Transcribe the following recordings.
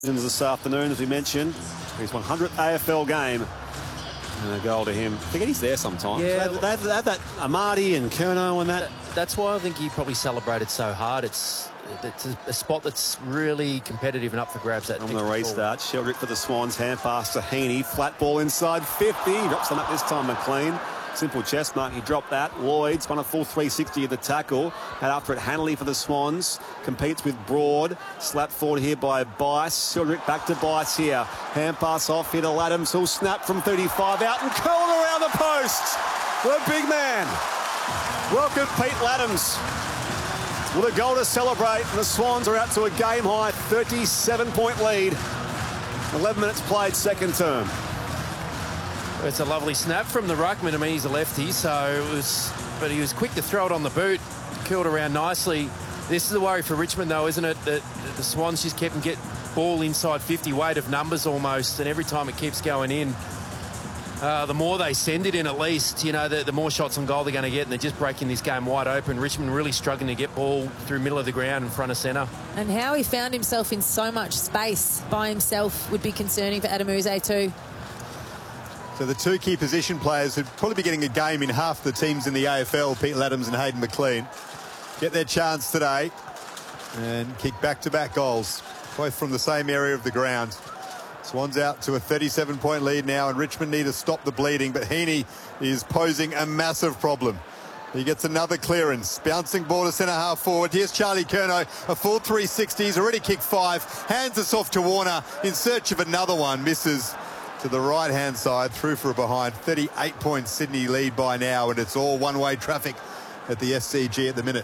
This afternoon, as we mentioned, his 100th AFL game. And a goal to him. I think he's there sometimes. Yeah, they have that Amati and Curnow and that. That's why I think he probably celebrated so hard. It's a spot that's really competitive and up for grabs. That on the restart, Sheldrick for the Swans, hand pass to Heaney, flat ball inside 50. He drops them up this time, McLean. Simple chest mark, he dropped that. Lloyd's won a full 360 of the tackle. Had after it Hanley for the Swans. Competes with Broad. Slapped forward here by Bice. Sheldrick back to Bice here. Hand pass off here to Laddams. Who'll snap from 35 out and curl around the post. The big man. Welcome Pete Laddams with a goal to celebrate. The Swans are out to a game high 37-point lead. 11 minutes played, second term. It's a lovely snap from the ruckman. I mean, he's a lefty, but he was quick to throw it on the boot, curled around nicely. This is the worry for Richmond, though, isn't it? That the Swans just kept and get ball inside 50, weight of numbers almost, and every time it keeps going in, the more they send it in, at least, you know, the more shots on goal they're going to get, and they're just breaking this game wide open. Richmond really struggling to get ball through middle of the ground in front of centre. And how he found himself in so much space by himself would be concerning for Adem too. So the two key position players who'd probably be getting a game in half the teams in the AFL, Pete Laddams and Hayden McLean, get their chance today and kick back-to-back goals, both from the same area of the ground. Swans out to a 37-point lead now, and Richmond need to stop the bleeding, but Heaney is posing a massive problem. He gets another clearance. Bouncing ball to centre-half forward. Here's Charlie Curnow, a full 360. He's already kicked 5. Hands us off to Warner in search of another one. Misses to the right-hand side, through for a behind. 38 points Sydney lead by now, and it's all one-way traffic at the SCG at the minute.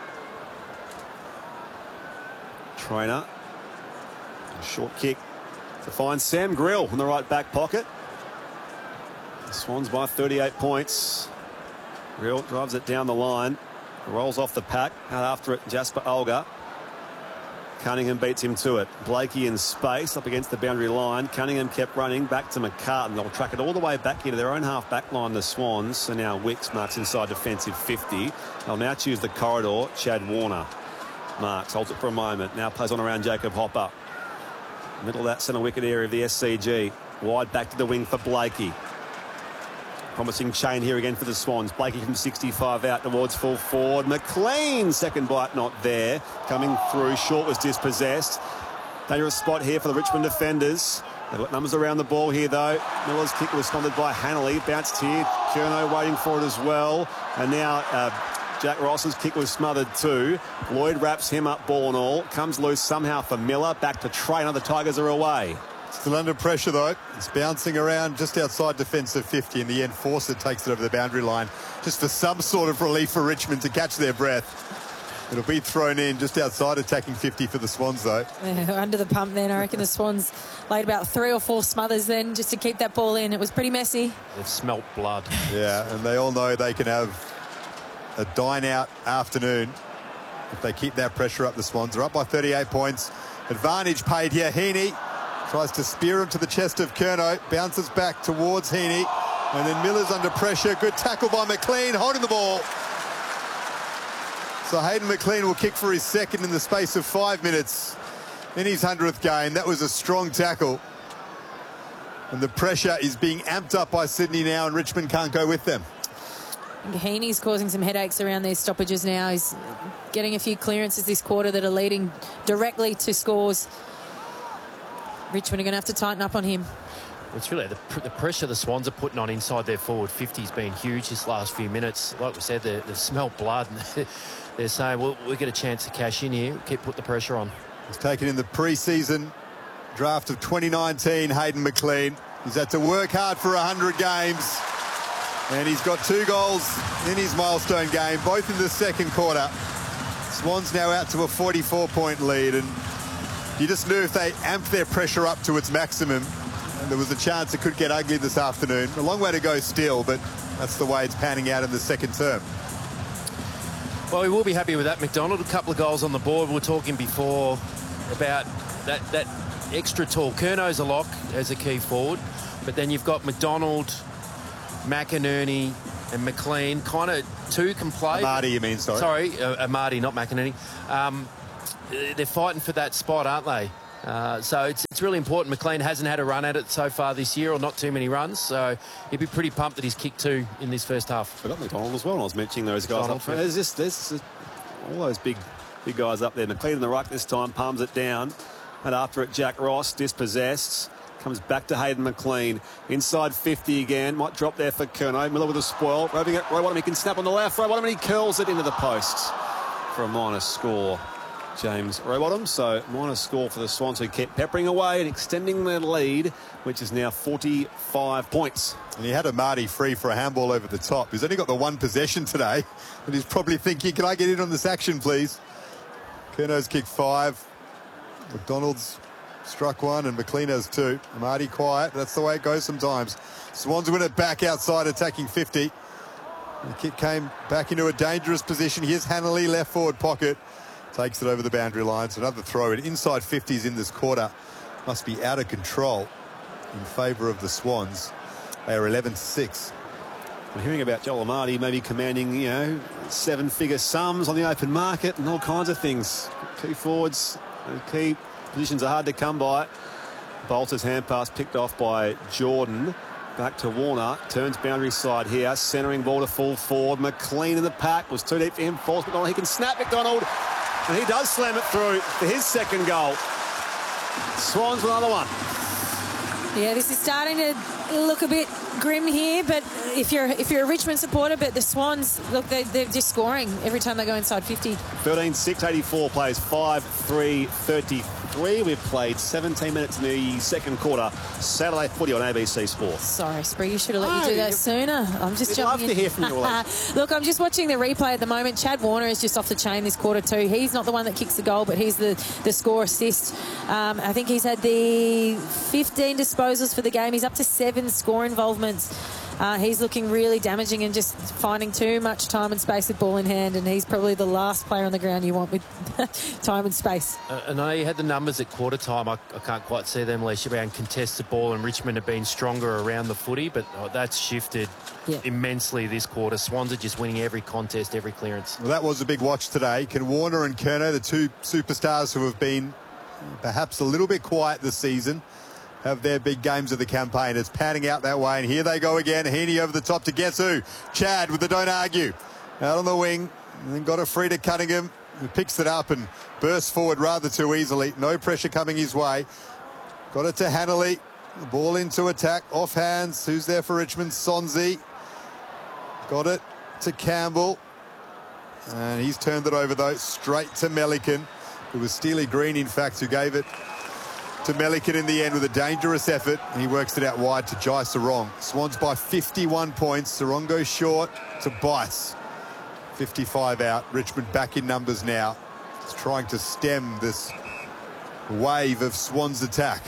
Trainer. A short kick to find Sam Grill in the right back pocket. The Swans by 38 points. Grill drives it down the line. Rolls off the pack. Out after it, Jasper Olga. Cunningham beats him to it. Blakey in space up against the boundary line. Cunningham kept running back to McCartan. They'll track it all the way back into their own half back line, the Swans. So now Wicks marks inside defensive 50. They'll now choose the corridor. Chad Warner marks, holds it for a moment. Now plays on around Jacob Hopper. Middle of that centre wicket area of the SCG. Wide back to the wing for Blakey. Promising chain here again for the Swans. Blakey from 65 out towards full forward. McLean, second bite not there. Coming through, short was dispossessed. Dangerous spot here for the Richmond defenders. They've got numbers around the ball here though. Miller's kick responded by Hanley. Bounced here. Curnow waiting for it as well. And now Jack Ross's kick was smothered too. Lloyd wraps him up, ball and all. Comes loose somehow for Miller. Back to Trainer. The Tigers are away. Still under pressure though. It's bouncing around just outside defensive 50. In the end, Fawcett takes it over the boundary line just for some sort of relief for Richmond to catch their breath. It'll be thrown in just outside attacking 50 for the Swans though. Yeah, under the pump then. I reckon the Swans laid about 3 or 4 smothers then just to keep that ball in. It was pretty messy. They've smelt blood. Yeah, and they all know they can have a dine-out afternoon if they keep that pressure up. The Swans are up by 38 points. Advantage paid here. Heaney tries to spear him to the chest of Curnow. Bounces back towards Heaney. And then Miller's under pressure. Good tackle by McLean, holding the ball. So Hayden McLean will kick for his second in the space of 5 minutes in his 100th game. That was a strong tackle. And the pressure is being amped up by Sydney now, and Richmond can't go with them. Heaney's causing some headaches around these stoppages now. He's getting a few clearances this quarter that are leading directly to scores. Richmond are going to have to tighten up on him. It's really the pressure the Swans are putting on inside their forward 50 has been huge this last few minutes. Like we said, they've smelt blood. They're saying, well, we get a chance to cash in here. Keep putting the pressure on. He's taken in the pre-season draft of 2019, Hayden McLean. He's had to work hard for 100 games. And he's got 2 goals in his milestone game, both in the second quarter. Swans now out to a 44-point lead, and you just knew if they amped their pressure up to its maximum, and there was a chance it could get ugly this afternoon. A long way to go still, but that's the way it's panning out in the second term. Well, we will be happy with that, McDonald. A couple of goals on the board. We were talking before about that extra tall. Curnow's a lock as a key forward, but then you've got McDonald, McInerney and McLean. Kind of 2 can play. Amati, you mean, sorry. Sorry, Amati, not McInerney. They're fighting for that spot, aren't they? So it's really important. McLean hasn't had a run at it so far this year, or not too many runs. So he'd be pretty pumped that he's kicked 2 in this first half. Forgot McDonald as well when I was mentioning those guys up front. There's all those big guys up there. McLean in the ruck this time, palms it down. And after it, Jack Ross, dispossessed. Comes back to Hayden McLean. Inside 50 again. Might drop there for Curnow. Miller with a spoil. Roving it. Rowbottom, he can snap on the left. Rowbottom, and he curls it into the posts for a minus score. James Rowbottom. So minus score for the Swans, who kept peppering away and extending their lead, which is now 45 points. And he had a Marty free for a handball over the top. He's only got the 1 possession today, and he's probably thinking, can I get in on this action, please? Curnow's kicked 5. McDonald's struck 1 and McLean has 2. Marty quiet. That's the way it goes sometimes. Swans win it back outside, attacking 50. The kick came back into a dangerous position. Here's Hanley, left forward pocket. Takes it over the boundary line. So another throw in. Inside 50s in this quarter. Must be out of control in favour of the Swans. They are 11-6. We're hearing about Joel Amartey maybe commanding, 7-figure sums on the open market and all kinds of things. Key forwards, key positions are hard to come by. Bolter's hand pass picked off by Jordan. Back to Warner. Turns boundary side here. Centering ball to full forward. McLean in the pack. Was too deep for him. Force McDonald. He can snap McDonald. And he does slam it through for his second goal. Swans with another one. Yeah, this is starting to look a bit grim here, but if you're a Richmond supporter, but the Swans, look, they're just scoring every time they go inside 50. 13-6, 84 plays 5-3, 33. We've played 17 minutes in the second quarter. Saturday footy on ABC Sport. Sorry, Spree, you should have let you do that sooner. I'm just jumping in. I'd love to hear from you all. Look, I'm just watching the replay at the moment. Chad Warner is just off the chain this quarter too. He's not the one that kicks the goal, but he's the score assist. I think he's had the 15 disposals for the game. He's up to 7 score involvements. He's looking really damaging and just finding too much time and space with ball in hand, and he's probably the last player on the ground you want with time and space. I know you had the numbers at quarter time. I can't quite see them, Leisha, around contested ball, and Richmond have been stronger around the footy, but that's shifted immensely this quarter. Swans are just winning every contest, every clearance. Well, that was a big watch today. Can Warner and Curnow, the 2 superstars who have been perhaps a little bit quiet this season, have their big games of the campaign? It's panning out that way, and here they go again. Heaney over the top to guess who? Chad with the don't argue. Out on the wing, and then got a free to Cunningham, who picks it up and bursts forward rather too easily. No pressure coming his way. Got it to Hanley. The ball into attack. Off hands. Who's there for Richmond? Sonzi. Got it to Campbell. And he's turned it over, though, straight to Melican. It was Steely Green, in fact, who gave it to Melican in the end with a dangerous effort, and he works it out wide to Jai Sarong. Swans by 51 points. Sarong goes short to Bice. 55 out. Richmond back in numbers now. It's trying to stem this wave of Swans attack.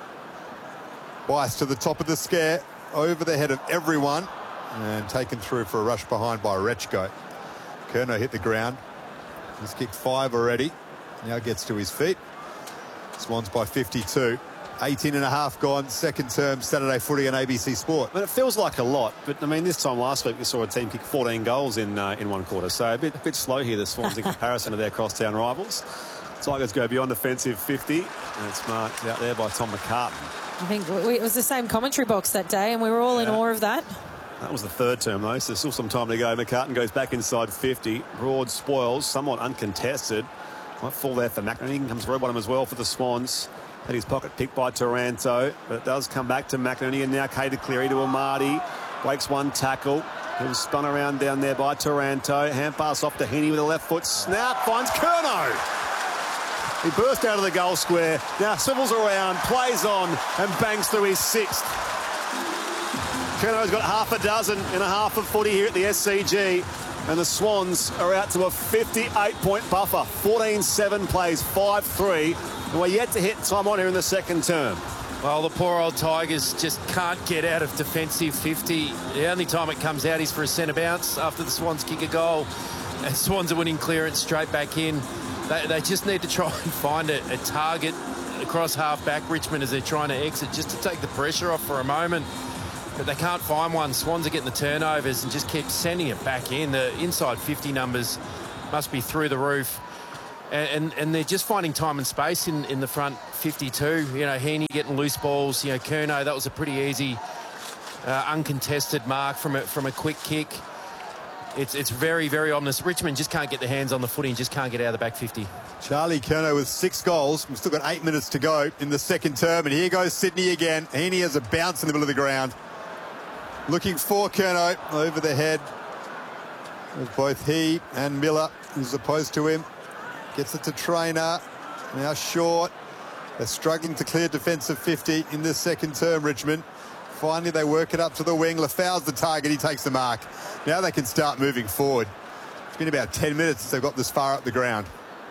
Bice to the top of the scare, over the head of everyone, and taken through for a rush behind by Rechko. Curnow hit the ground. He's kicked 5 already. Now gets to his feet. Swans by 52. 18 and a half gone. Second term Saturday footy on ABC Sport. But it feels like a lot. But, I mean, this time last week we saw a team kick 14 goals in one quarter. So a bit slow here, the Swans, in comparison to their crosstown rivals. Tigers go beyond offensive 50. And it's marked out there by Tom McCartan. I think it was the same commentary box that day, and we were all in awe of that. That was the third term, though, so there's still some time to go. McCartan goes back inside 50. Broad spoils, somewhat uncontested. Might fall there for McInerney. Comes Rowbottom as well for the Swans. Had his pocket picked by Taranto, but it does come back to McInerney, and now Cater Cleary to Amartey. Breaks one tackle. He was spun around down there by Taranto. Hand pass off to Heaney with a left foot. Snap, finds Curnow. He burst out of the goal square. Now swivels around, plays on, and bangs through his 6th. Curnow's got half a dozen in a half of footy here at the SCG. And the Swans are out to a 58-point buffer. 14-7 plays 5-3. And we're yet to hit time on here in the second term. Well, the poor old Tigers just can't get out of defensive 50. The only time it comes out is for a centre bounce after the Swans kick a goal. And Swans are winning clearance straight back in. They just need to try and find a target across half-back Richmond as they're trying to exit, just to take the pressure off for a moment. But they can't find one. Swans are getting the turnovers and just keep sending it back in. The inside 50 numbers must be through the roof. And they're just finding time and space in the front 52. You know, Heaney getting loose balls. You know, Curnow, that was a pretty easy, uncontested mark from a quick kick. It's very, very ominous. Richmond just can't get their hands on the footy and just can't get out of the back 50. Charlie Curnow with 6 goals. We've still got 8 minutes to go in the second term. And here goes Sydney again. Heaney has a bounce in the middle of the ground. Looking for Curnow over the head of both he and Miller, who's opposed to him. Gets it to Traynor. Now short. They're struggling to clear defensive 50 in this second term, Richmond. Finally, they work it up to the wing. Lafau's the target. He takes the mark. Now they can start moving forward. It's been about 10 minutes since they've got this far up the ground.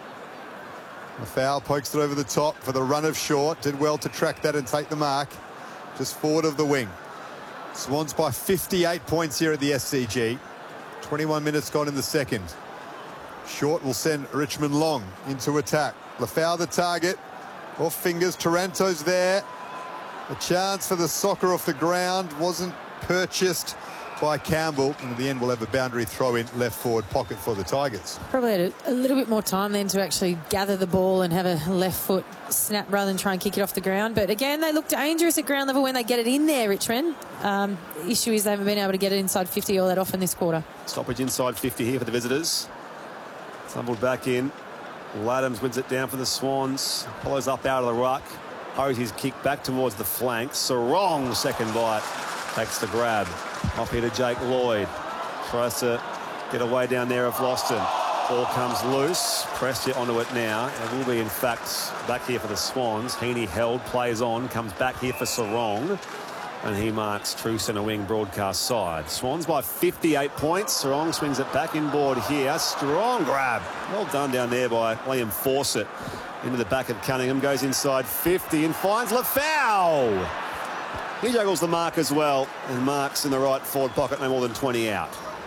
Lafau pokes it over the top for the run of short. Did well to track that and take the mark. Just forward of the wing. Swans by 58 points here at the SCG. 21 minutes gone in the second. Short will send Richmond long into attack. Lafau the target. Off fingers. Taranto's there. A chance for the soccer off the ground. Wasn't purchased by Campbell. And at the end, we'll have a boundary throw in left forward pocket for the Tigers. Probably had a little bit more time then to actually gather the ball and have a left foot snap rather than try and kick it off the ground. But again, they look dangerous at ground level when they get it in there, Richmond. The issue is they haven't been able to get it inside 50 all that often this quarter. Stoppage inside 50 here for the visitors. Tumbled back in. Laddams wins it down for the Swans. Follows up out of the ruck. Hurries his kick back towards the flank. Sarong, second bite, takes the grab. Off here to Jake Lloyd. Tries to get away down there of Loston. Ball comes loose. Prestia onto it now. It will be, in fact, back here for the Swans. Heaney held, plays on, comes back here for Sarong. And he marks true centre wing broadcast side. Swans by 58 points. Sarong swings it back inboard here. Strong grab. Well done down there by Liam Fawcett. Into the back of Cunningham. Goes inside 50 and finds Lafau. He juggles the mark as well and marks in the right forward pocket, no more than 20 out.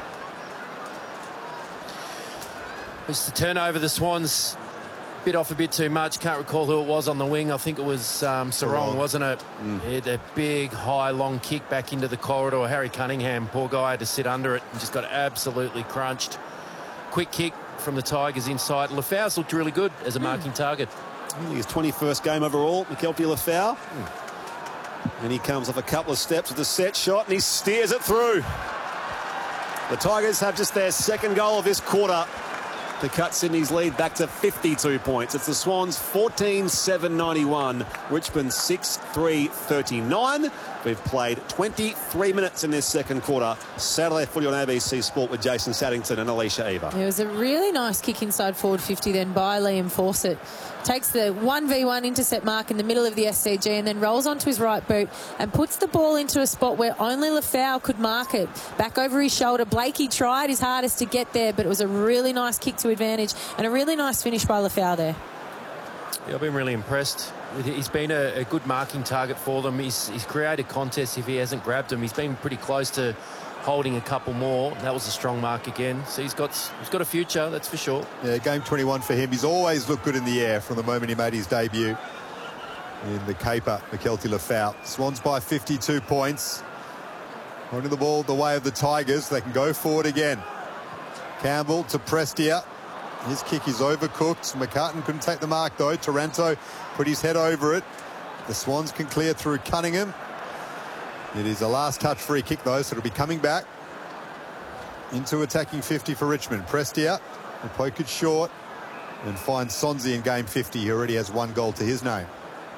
It's the turnover. The Swans bit off a bit too much. Can't recall who it was on the wing. I think it was Sarong, wasn't it? He had a big, high, long kick back into the corridor. Harry Cunningham, poor guy, had to sit under it and just got absolutely crunched. Quick kick from the Tigers inside. Lafau's looked really good as a marking target. I think his 21st game overall, Mickelty Lafau. And he comes off a couple of steps with a set shot and he steers it through. The Tigers have just their second goal of this quarter to cut Sydney's lead back to 52 points. It's the Swans 14-7-91, Richmond 6-3-39. We've played 23 minutes in this second quarter. Saturday footy on ABC Sport with Jason Saddington and Alicia Eva. It was a really nice kick inside forward 50 then by Liam Fawcett. Takes the 1v1 intercept mark in the middle of the SCG and then rolls onto his right boot and puts the ball into a spot where only Lafau could mark it. Back over his shoulder. Blakey tried his hardest to get there, but it was a really nice kick to advantage and a really nice finish by Lafau there. Yeah, I've been really impressed. He's been a good marking target for them. He's created contests if he hasn't grabbed them. He's been pretty close to holding a couple more. That was a strong mark again. So he's got a future, that's for sure. Yeah, game 21 for him. He's always looked good in the air from the moment he made his debut in the caper, Mickelty Lafau. Swans by 52 points. Running the ball the way of the Tigers. They can go forward again. Campbell to Prestia. His kick is overcooked. McCartan couldn't take the mark though. Taranto put his head over it. The Swans can clear through Cunningham. It is a last touch free kick though, so it'll be coming back into attacking 50 for Richmond. Prestia will poke it short and finds Sonzi in game 50. He already has 1 goal to his name.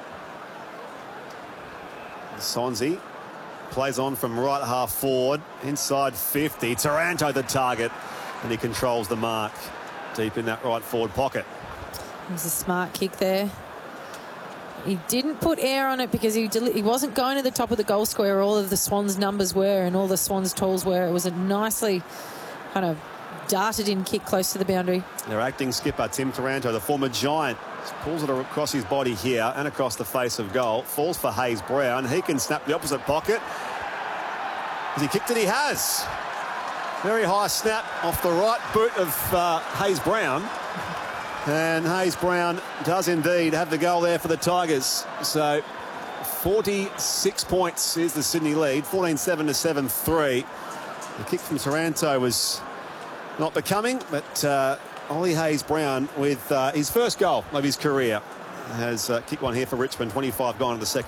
Sonzi plays on from right half forward inside 50. Taranto the target and he controls the mark deep in that right forward pocket. It was a smart kick there. He didn't put air on it because he wasn't going to the top of the goal square where all of the Swans numbers were and all the Swans tools were. It was a nicely kind of darted in kick close to the boundary. Their acting skipper Tim Taranto, the former Giant, pulls it across his body here and across the face of goal. Falls for Hayes Brown. He can snap the opposite pocket. Has he kicked it? He has. Very high snap off the right boot of Hayes Brown. And Hayes Brown does indeed have the goal there for the Tigers. So 46 points is the Sydney lead, 14-7 to 7-3. The kick from Taranto was not becoming, but Ollie Hayes-Brown with his first goal of his career. Has kicked one here for Richmond, 25 gone in the second.